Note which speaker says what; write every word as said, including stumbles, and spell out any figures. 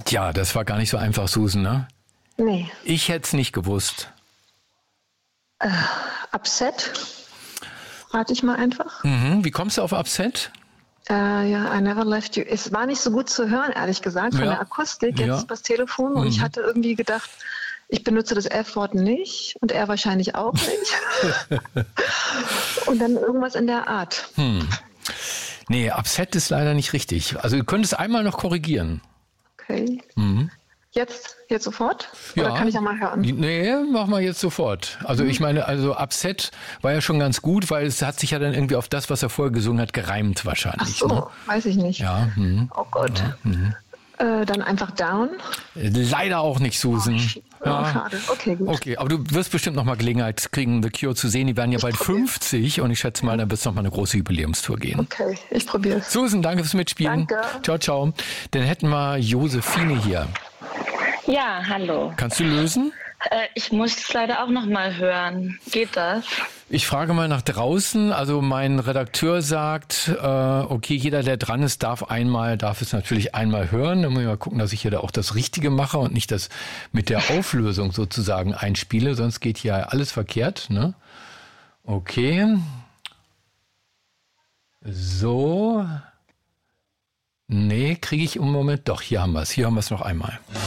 Speaker 1: Tja, das war gar nicht so einfach, Susan, ne?
Speaker 2: Nee.
Speaker 1: Ich hätte es nicht gewusst.
Speaker 2: Äh, Upset? Rate ich mal einfach.
Speaker 1: Mhm. Wie kommst du auf Upset?
Speaker 2: Äh, ja, I never left you. Es war nicht so gut zu hören, ehrlich gesagt, von
Speaker 1: Ja.
Speaker 2: der Akustik, jetzt
Speaker 1: Ja.
Speaker 2: übers Telefon. Und
Speaker 1: Mhm.
Speaker 2: ich hatte irgendwie gedacht, ich benutze das F-Wort nicht und er wahrscheinlich auch nicht. Und dann irgendwas in der Art.
Speaker 1: Hm. Nee, Upset ist leider nicht richtig. Also du könntest einmal noch korrigieren.
Speaker 2: Okay.
Speaker 1: Mhm.
Speaker 2: Jetzt, jetzt sofort? Oder kann ich ja mal hören?
Speaker 1: Nee, mach mal jetzt sofort. Also ich meine, also Upset war ja schon ganz gut, weil es hat sich ja dann irgendwie auf das, was er vorher gesungen hat, gereimt wahrscheinlich.
Speaker 2: Ach so,
Speaker 1: ne?
Speaker 2: weiß ich nicht.
Speaker 1: Ja. Mhm.
Speaker 2: Oh Gott.
Speaker 1: Ja, mhm.
Speaker 2: Äh, dann einfach down.
Speaker 1: Leider auch nicht, Susan.
Speaker 2: Oh, ja. Schade. Okay, gut.
Speaker 1: Okay, aber du wirst bestimmt noch mal Gelegenheit kriegen, The Cure zu sehen. Die werden ja bald fünfzig und ich schätze mal, dann wird es noch mal eine große Jubiläumstour gehen.
Speaker 2: Okay, ich probiere es.
Speaker 1: Susan, danke fürs Mitspielen.
Speaker 2: Danke.
Speaker 1: Ciao, ciao. Dann hätten wir Josephine hier.
Speaker 3: Ja, hallo.
Speaker 1: Kannst du lösen?
Speaker 3: Äh, ich muss es leider auch noch mal hören. Geht das?
Speaker 1: Ich frage mal nach draußen. Also mein Redakteur sagt, äh, okay, jeder, der dran ist, darf einmal, darf es natürlich einmal hören. Dann muss ich mal gucken, dass ich hier da auch das Richtige mache und nicht das mit der Auflösung sozusagen einspiele. Sonst geht hier alles verkehrt. Ne? Okay. So. Nee, kriege ich im Moment. Doch, hier haben wir es. Hier haben wir es noch einmal.